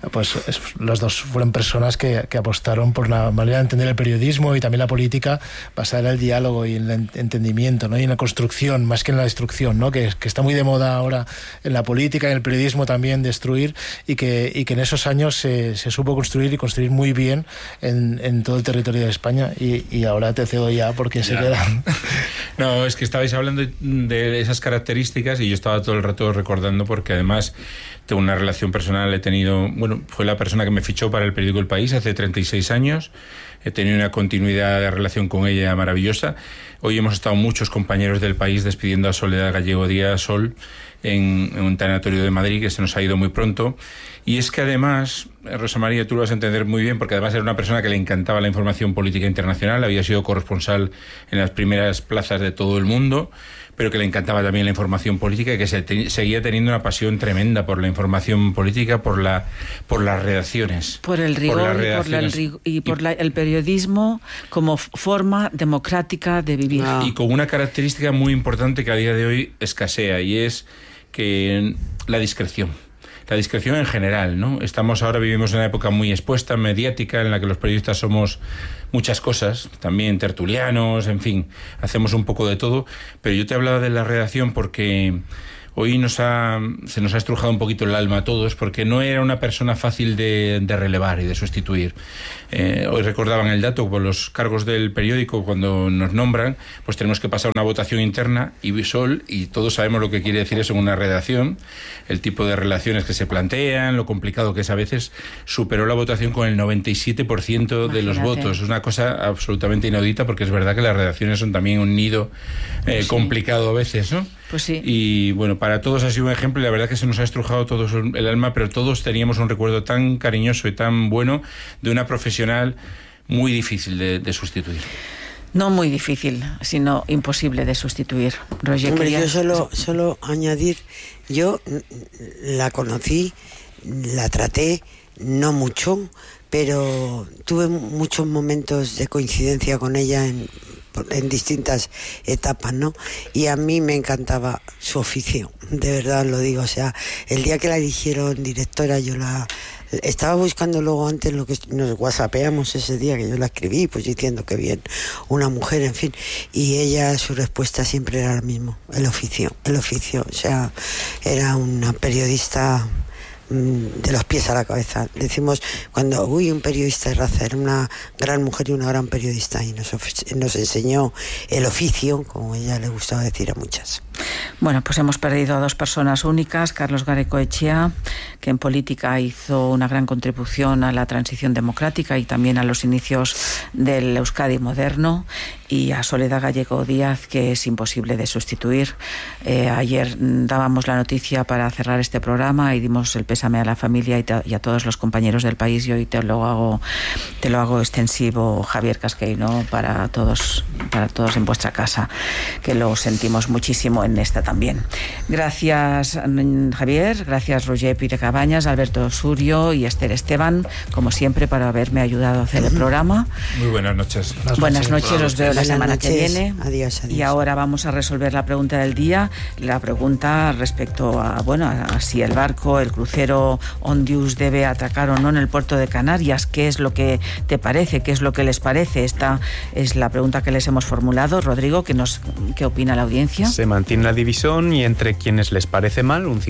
pues los dos fueron personas que apostaron por la manera de entender el periodismo y también la política basada en el diálogo y en el entendimiento, ¿no? Y en la construcción más que en la destrucción, ¿no? Que está muy de moda ahora en la política y en el periodismo también destruir, y que en esos años se supo construir y construir muy bien en todo el territorio de España, y ahora te cedo ya porque se quedan.
No, es que estabais hablando de esas características y yo estaba todo el rato recordando, porque además tengo una relación personal, fue la persona que me fichó para el periódico El País hace 36 años, he tenido una continuidad de relación con ella maravillosa. Hoy hemos estado muchos compañeros del País despidiendo a Soledad Gallego Díaz, Sol, en un tanatorio de Madrid, que se nos ha ido muy pronto. Y es que además, Rosa María, tú lo vas a entender muy bien, porque además era una persona que le encantaba la información política internacional, había sido corresponsal en las primeras plazas de todo el mundo, pero que le encantaba también la información política y que seguía teniendo una pasión tremenda por la información política, por las redacciones.
Por el rigor y por el periodismo como forma democrática de vivir.
Y con una característica muy importante que a día de hoy escasea, y es que la discreción. La discreción en general, ¿no? Vivimos en una época muy expuesta, mediática, en la que los periodistas somos muchas cosas, también tertulianos, en fin, hacemos un poco de todo, pero yo te hablaba de la redacción porque hoy se nos ha estrujado un poquito el alma a todos, porque no era una persona fácil de relevar y de sustituir. Hoy recordaban el dato, por los cargos del periódico, cuando nos nombran, pues tenemos que pasar una votación interna y todos sabemos lo que quiere decir eso en una redacción, el tipo de relaciones que se plantean, lo complicado que es a veces. Superó la votación con el 97% de los votos. Es una cosa absolutamente inaudita, porque es verdad que las redacciones son también un nido complicado a veces, ¿no?
Pues sí.
Y bueno, para todos ha sido un ejemplo, y la verdad que se nos ha estrujado todos el alma, pero todos teníamos un recuerdo tan cariñoso y tan bueno de una profesional muy difícil de sustituir.
No muy difícil, sino imposible de sustituir. Roger,
yo solo añadir, yo la conocí, la traté, no mucho, pero tuve muchos momentos de coincidencia con ella en distintas etapas, ¿no? Y a mí me encantaba su oficio, de verdad lo digo. O sea, el día que la eligieron directora, yo la estaba buscando luego antes lo que nos whatsappeamos ese día, que yo la escribí, pues diciendo que bien, una mujer, en fin, y ella, su respuesta siempre era lo mismo, el oficio, o sea, era una periodista de los pies a la cabeza. Decimos cuando un periodista de raza, era una gran mujer y una gran periodista, y nos enseñó el oficio, como ella le gustaba decir a muchas.
Bueno, pues hemos perdido a dos personas únicas. Carlos Garaikoetxea, que en política hizo una gran contribución a la transición democrática y también a los inicios del Euskadi moderno, y a Soledad Gallego Díaz, que es imposible de sustituir. Ayer dábamos la noticia para cerrar este programa y dimos el pésame a la familia y a todos los compañeros del País, y hoy te lo hago extensivo, Javier Casqueiro, para todos en vuestra casa, que lo sentimos muchísimo en esta también. Gracias, Javier, gracias, Roger Pire Cabañas, Alberto Surio y Esther Esteban, como siempre, para haberme ayudado a hacer el programa.
Muy buenas noches.
Buenas noches, los veo la semana que viene.
Adiós.
Y ahora vamos a resolver la pregunta del día, la pregunta respecto a si el barco, el crucero Ondius debe atracar o no en el puerto de Canarias. ¿Qué es lo que te parece? ¿Qué es lo que les parece? Esta es la pregunta que les hemos formulado. Rodrigo, ¿qué opina la audiencia?
Se mantiene la división, y entre quienes les parece mal, un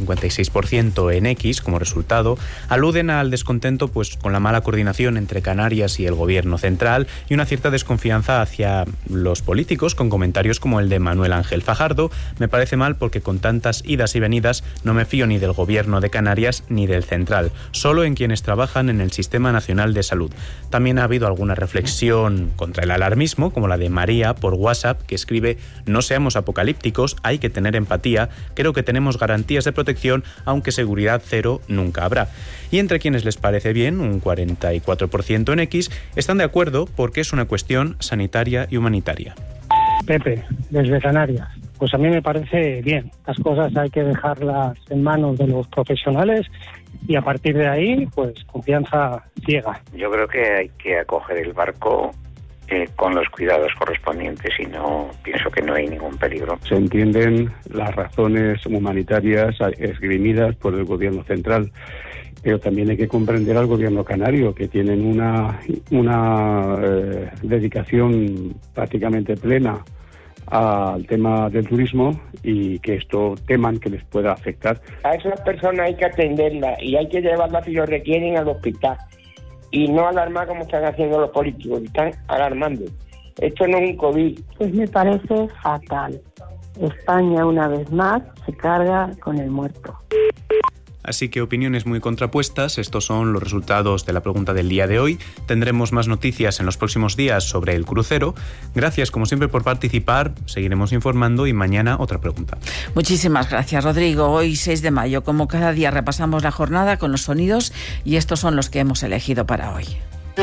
56% en X como resultado, aluden al descontento pues con la mala coordinación entre Canarias y el gobierno central, y una cierta desconfianza hacia los políticos, con comentarios como el de Manuel Ángel Fajardo: me parece mal porque con tantas idas y venidas no me fío ni del gobierno de Canarias ni del central, solo en quienes trabajan en el Sistema Nacional de Salud. También ha habido alguna reflexión contra el alarmismo, como la de María por WhatsApp, que escribe: no seamos apocalípticos, hay que tener empatía, creo que tenemos garantías de protección, aunque seguridad cero nunca habrá. Y entre quienes les parece bien, un 44% en X, están de acuerdo porque es una cuestión sanitaria y humanitaria.
Pepe, desde Canarias. Pues a mí me parece bien. Las cosas hay que dejarlas en manos de los profesionales, y a partir de ahí, pues confianza ciega.
Yo creo que hay que acoger el barco con los cuidados correspondientes, y no pienso que no hay ningún peligro.
Se entienden las razones humanitarias esgrimidas por el gobierno central, pero también hay que comprender al gobierno canario, que tienen una dedicación prácticamente plena al tema del turismo y que esto teman que les pueda afectar.
A esas personas hay que atenderlas y hay que llevarlas si lo requieren al hospital y no alarmar como están haciendo los políticos, están alarmando. Esto no es un COVID.
Pues me parece fatal. España una vez más se carga con el muerto.
Así que opiniones muy contrapuestas, estos son los resultados de la pregunta del día de hoy. Tendremos más noticias en los próximos días sobre el crucero. Gracias, como siempre, por participar. Seguiremos informando y mañana otra pregunta.
Muchísimas gracias, Rodrigo. Hoy, 6 de mayo, como cada día, repasamos la jornada con los sonidos y estos son los que hemos elegido para hoy.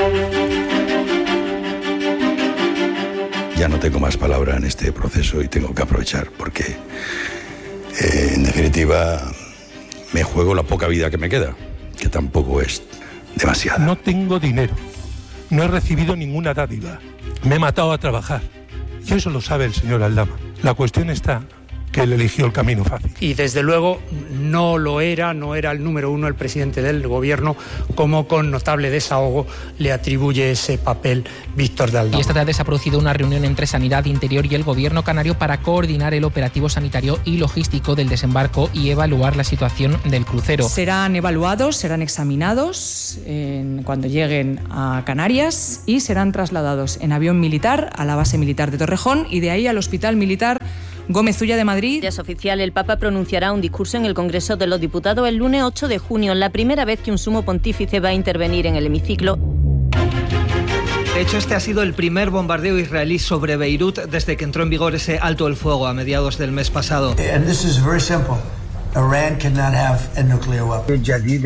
Ya no tengo más palabra en este proceso y tengo que aprovechar porque, en definitiva, me juego la poca vida que me queda, que tampoco es demasiada.
No tengo dinero, no he recibido ninguna dádiva, me he matado a trabajar. Y eso lo sabe el señor Aldama. La cuestión está que él eligió el camino fácil.
Y desde luego no era el número uno el presidente del gobierno, como con notable desahogo le atribuye ese papel Víctor de Aldama.
Y esta tarde se ha producido una reunión entre Sanidad, Interior y el gobierno canario para coordinar el operativo sanitario y logístico del desembarco y evaluar la situación del crucero.
Serán evaluados, serán examinados cuando lleguen a Canarias y serán trasladados en avión militar a la base militar de Torrejón y de ahí al Hospital Militar Gómez Ulla de Madrid.
Ya es oficial, el Papa pronunciará un discurso en el Congreso de los Diputados el lunes 8 de junio, la primera vez que un sumo pontífice va a intervenir en el hemiciclo.
De hecho, este ha sido el primer bombardeo israelí sobre Beirut desde que entró en vigor ese alto el fuego a mediados del mes pasado.
And this is very simple. Iran cannot have a nuclear weapon.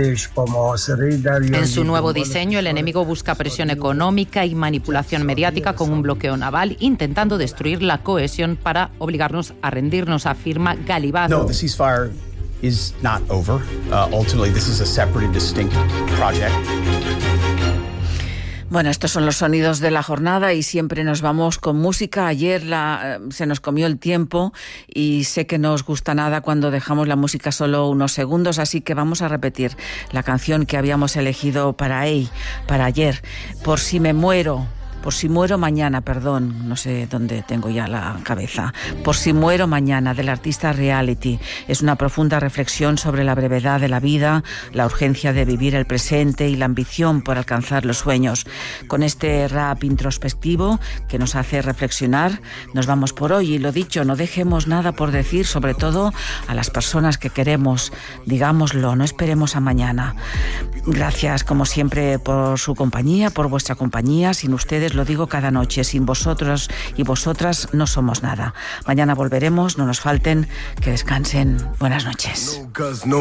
En su nuevo diseño, el enemigo busca presión económica y manipulación mediática con un bloqueo naval, intentando destruir la cohesión para obligarnos a rendirnos, afirma Galibaz.
No, the ceasefire is not over. Ultimately, this is a separate and distinct project.
Bueno, estos son los sonidos de la jornada y siempre nos vamos con música. Ayer se nos comió el tiempo y sé que no os gusta nada cuando dejamos la música solo unos segundos, así que vamos a repetir la canción que habíamos elegido para ayer. Por si muero mañana, perdón, no sé dónde tengo ya la cabeza. Por si muero mañana, del artista Reality. Es una profunda reflexión sobre la brevedad de la vida, la urgencia de vivir el presente y la ambición por alcanzar los sueños. Con este rap introspectivo que nos hace reflexionar, nos vamos por hoy. Y lo dicho, no dejemos nada por decir, sobre todo a las personas que queremos. Digámoslo, no esperemos a mañana. Gracias, como siempre, por su compañía, por vuestra compañía. Sin ustedes, lo digo cada noche, sin vosotros y vosotras no somos nada. Mañana volveremos, no nos falten, que descansen. Buenas noches.